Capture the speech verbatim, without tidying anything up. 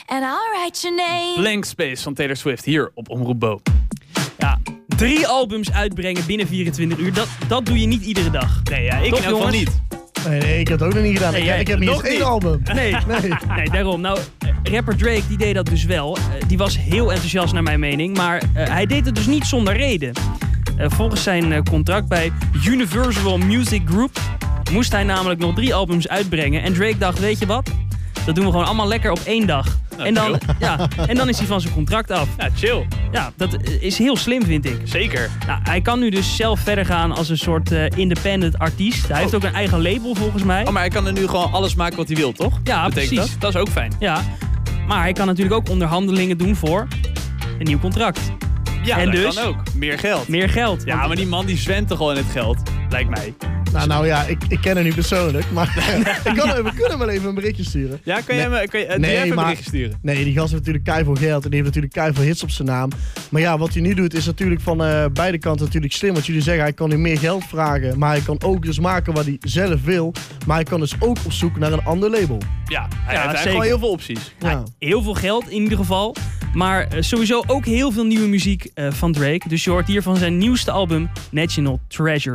and I'll write your name. Blank Space van Taylor Swift hier op Omroep Bo. Ja, drie albums uitbrengen binnen vierentwintig uur, dat, dat doe je niet iedere dag. Nee, ja, ik Toch, in elk geval jongens? niet. Nee, nee, ik heb het ook nog niet gedaan. Nee, ik, jij- ik heb niet nog eens één niet. album. Nee, Nee. nee, daarom. Nou, eh, rapper Drake die deed dat dus wel. Eh, die was heel enthousiast naar mijn mening, maar eh, hij deed het dus niet zonder reden. Eh, volgens zijn eh, contract bij Universal Music Group moest hij namelijk nog drie albums uitbrengen. En Drake dacht, weet je wat? Dat doen we gewoon allemaal lekker op één dag. Nou, en, dan, chill. ja, en dan is hij van zijn contract af. Ja, chill. Ja, dat is heel slim, vind ik. Zeker. Nou, hij kan nu dus zelf verder gaan als een soort eh, independent artiest. Hij heeft ook een eigen label volgens mij. Oh, maar hij kan er nu gewoon alles maken wat hij wil, toch? Ja, Betekent precies. Dat? Dat is ook fijn. Ja, maar hij kan natuurlijk ook onderhandelingen doen voor een nieuw contract. Ja, En dat dus? kan ook. Meer geld. Meer geld. Ja, Want- maar die man die zwemt toch al in het geld, lijkt mij. Nou, nou ja, ik, ik ken hem niet persoonlijk, maar ik kan hem, we kunnen hem wel even een berichtje sturen. Ja, kan je Nee. hem, kan je, uh, Nee, nee, even een maar- berichtje sturen? Nee, die gast heeft natuurlijk keiveel geld en die heeft natuurlijk keiveel hits op zijn naam. Maar ja, wat hij nu doet is natuurlijk van uh, beide kanten natuurlijk slim. Want jullie zeggen, hij kan nu meer geld vragen, maar hij kan ook dus maken wat hij zelf wil. Maar hij kan dus ook op zoek naar een ander label. Ja, hij Ja, heeft eigenlijk zeker. gewoon heel veel opties. Ja. Heel veel geld in ieder geval. Maar eh, sowieso ook heel veel nieuwe muziek eh, van Drake. Dus je hoort hier van zijn nieuwste album National Treasure.